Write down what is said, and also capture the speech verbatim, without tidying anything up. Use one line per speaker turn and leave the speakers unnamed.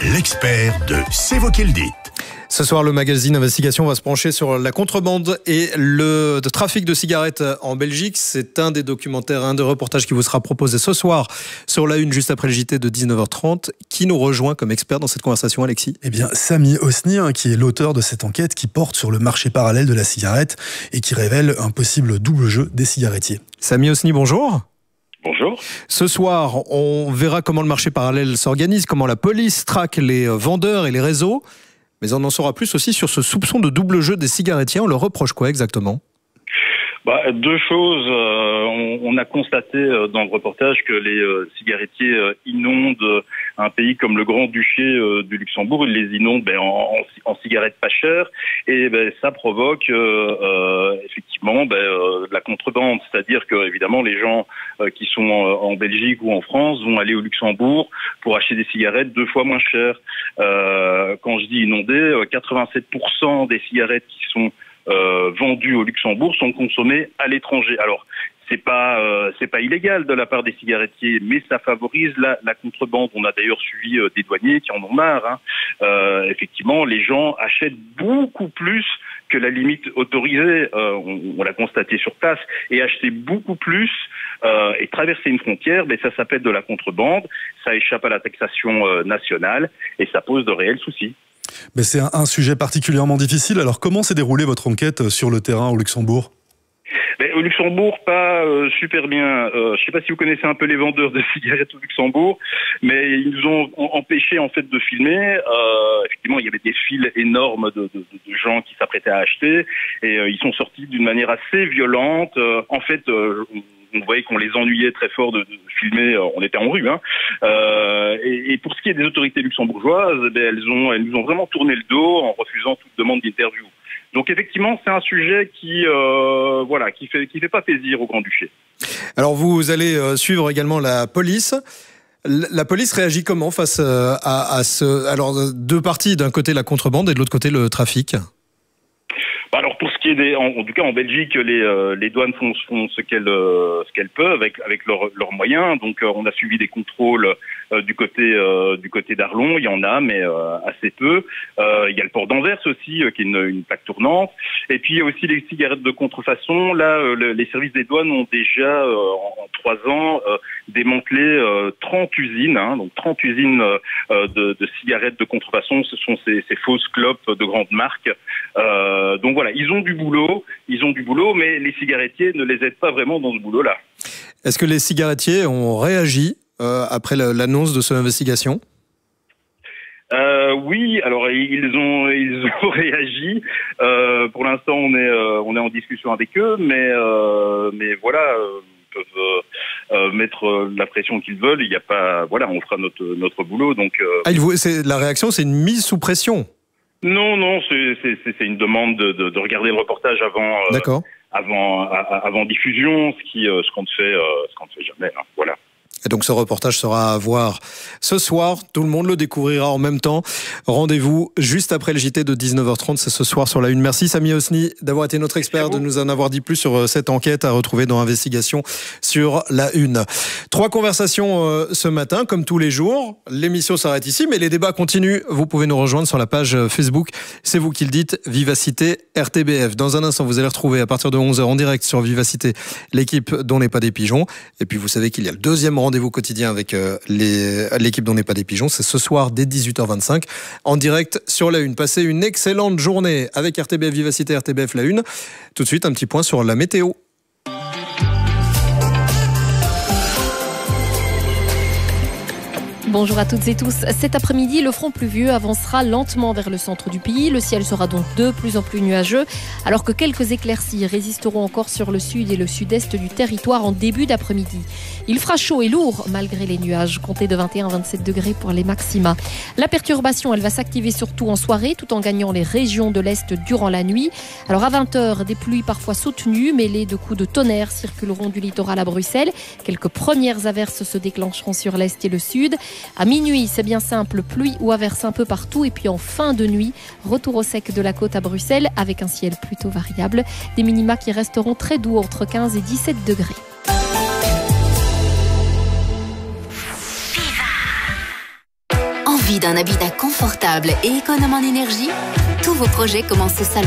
l'expert de C'est vous qui le dites.
Ce soir, le magazine Investigation va se pencher sur la contrebande et le trafic de cigarettes en Belgique. C'est un des documentaires, un des reportages qui vous sera proposé ce soir sur la une, juste après le J T de dix-neuf heures trente. Qui nous rejoint comme expert dans cette conversation, Alexis ?
Eh bien, Samy Hosni, hein, qui est l'auteur de cette enquête qui porte sur le marché parallèle de la cigarette et qui révèle un possible double jeu des cigarettiers.
Samy Hosni, bonjour.
Bonjour.
Ce soir, on verra comment le marché parallèle s'organise, comment la police traque les vendeurs et les réseaux. Mais on en saura plus aussi sur ce soupçon de double jeu des cigarettiers. On leur reproche quoi exactement ?
Bah, deux choses. Euh, on, on a constaté euh, dans le reportage que les euh, cigarettiers euh, inondent un pays comme le Grand-Duché euh, du Luxembourg. Ils les inondent ben, en, en, en cigarettes pas chères. Et ben, ça provoque euh, euh, effectivement ben, euh, de la contrebande. C'est-à-dire que évidemment les gens euh, qui sont en, en Belgique ou en France vont aller au Luxembourg pour acheter des cigarettes deux fois moins chères. Euh, quand je dis inondées, quatre-vingt-sept pour cent des cigarettes qui sont Euh, vendus au Luxembourg sont consommés à l'étranger. Alors, c'est pas euh, c'est pas illégal de la part des cigarettiers, mais ça favorise la, la contrebande. On a d'ailleurs suivi euh, des douaniers qui en ont marre. Hein. Euh, effectivement, les gens achètent beaucoup plus que la limite autorisée. Euh, on, on l'a constaté sur place. Et acheter beaucoup plus euh, et traverser une frontière, ben ça s'appelle de la contrebande. Ça échappe à la taxation euh, nationale et ça pose de réels soucis.
Mais c'est un, un sujet particulièrement difficile. Alors, comment s'est déroulée votre enquête sur le terrain au Luxembourg ?
Mais au Luxembourg, pas euh, super bien. Euh, je ne sais pas si vous connaissez un peu les vendeurs de cigarettes au Luxembourg, mais ils nous ont empêchés en fait de filmer. Euh, effectivement, il y avait des files énormes de, de, de gens qui s'apprêtaient à acheter, et euh, ils sont sortis d'une manière assez violente. Euh, en fait, euh, on voyait qu'on les ennuyait très fort de, de filmer. On était en rue, hein. Euh, et, et pour ce qui est des autorités luxembourgeoises, eh bien, elles ont, elles nous ont vraiment tourné le dos en refusant toute demande d'interview. Donc effectivement, c'est un sujet qui, euh, voilà, qui fait, qui fait pas plaisir au Grand-Duché.
Alors vous allez suivre également la police. La police réagit comment face à, à ce, alors deux parties, d'un côté la contrebande et de l'autre côté le trafic ?
Alors pour ce qui est des, en, en tout cas en Belgique, les, euh, les douanes font, font ce qu'elles euh, ce qu'elles peuvent avec avec leurs leurs moyens. Donc euh, on a suivi des contrôles euh, du côté euh, du côté d'Arlon, il y en a, mais euh, assez peu. Euh, il y a le port d'Anvers aussi, euh, qui est une, une plaque tournante. Et puis il y a aussi les cigarettes de contrefaçon. Là, euh, le, les services des douanes ont déjà euh, en, en trois ans euh, démantelé euh, trente usines, hein, donc trente usines euh, de, de cigarettes de contrefaçon. Ce sont ces, ces fausses clopes de grandes marques. Euh, donc voilà. Voilà, ils ont du boulot, ils ont du boulot, mais les cigarettiers ne les aident pas vraiment dans ce boulot-là.
Est-ce que les cigarettiers ont réagi euh, après l'annonce de cette investigation ?
Euh, oui, alors ils ont ils ont réagi. Euh, pour l'instant, on est euh, on est en discussion avec eux, mais euh, mais voilà, euh, ils peuvent euh, mettre la pression qu'ils veulent. Il y a pas, voilà, on fera notre notre boulot. Donc euh...
ah, il vous, c'est, la réaction, c'est une mise sous pression.
Non, non, c'est, c'est, c'est une demande de, de, de regarder le reportage avant, euh, avant, à, avant diffusion, ce qui, euh, ce qu'on ne fait, euh, ce qu'on ne fait jamais. Hein, voilà.
Et donc ce reportage sera à voir ce soir. Tout le monde le découvrira en même temps. Rendez-vous juste après le J T de dix-neuf heures trente. C'est ce soir sur la une. Merci Samy Hosni d'avoir été notre expert, de nous en avoir dit plus sur cette enquête à retrouver dans Investigation sur la une. Trois conversations euh, ce matin, comme tous les jours. L'émission s'arrête ici, mais les débats continuent. Vous pouvez nous rejoindre sur la page Facebook. C'est vous qui le dites, Vivacité R T B F. Dans un instant, vous allez retrouver à partir de onze heures en direct sur Vivacité l'équipe dont n'est pas des pigeons. Et puis vous savez qu'il y a le deuxième rendez-vous Rendez-vous quotidien avec euh, les, l'équipe dont n'est pas des pigeons. C'est ce soir dès dix-huit heures vingt-cinq en direct sur la une. Passez une excellente journée avec R T B F Vivacité, R T B F la une. Tout de suite, un petit point sur la météo.
Bonjour à toutes et tous. Cet après-midi, le front pluvieux avancera lentement vers le centre du pays. Le ciel sera donc de plus en plus nuageux, alors que quelques éclaircies résisteront encore sur le sud et le sud-est du territoire en début d'après-midi. Il fera chaud et lourd malgré les nuages, comptez de vingt et un à vingt-sept degrés pour les maxima. La perturbation, elle va s'activer surtout en soirée, tout en gagnant les régions de l'Est durant la nuit. Alors à vingt heures, des pluies parfois soutenues, mêlées de coups de tonnerre circuleront du littoral à Bruxelles. Quelques premières averses se déclencheront sur l'Est et le Sud. À minuit, c'est bien simple, pluie ou averse un peu partout. Et puis en fin de nuit, retour au sec de la côte à Bruxelles avec un ciel plutôt variable. Des minima qui resteront très doux entre quinze et dix-sept degrés.
Envie d'un habitat confortable et économe en énergie? Tous vos projets commencent au salon